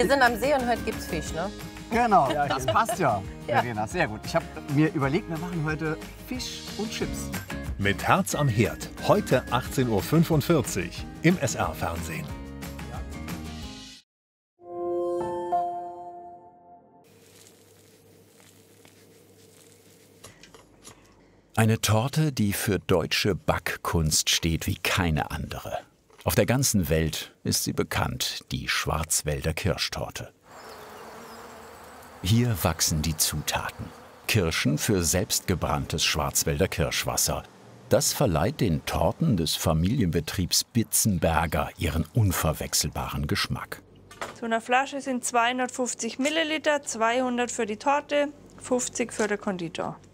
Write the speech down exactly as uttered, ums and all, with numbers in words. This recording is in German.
Wir sind am See und heute gibt's Fisch, ne? Genau, ja, das passt ja, Ja. Verena, sehr gut. Ich habe mir überlegt, wir machen heute Fisch und Chips. Mit Herz am Herd, heute achtzehn Uhr fünfundvierzig im S R-Fernsehen. Eine Torte, die für deutsche Backkunst steht wie keine andere. Auf der ganzen Welt ist sie bekannt, die Schwarzwälder Kirschtorte. Hier wachsen die Zutaten. Kirschen für selbstgebranntes Schwarzwälder Kirschwasser. Das verleiht den Torten des Familienbetriebs Bitzenberger ihren unverwechselbaren Geschmack. So eine Flasche sind zweihundertfünfzig Milliliter, zweihundert für die Torte, fünfzig für den Konditor.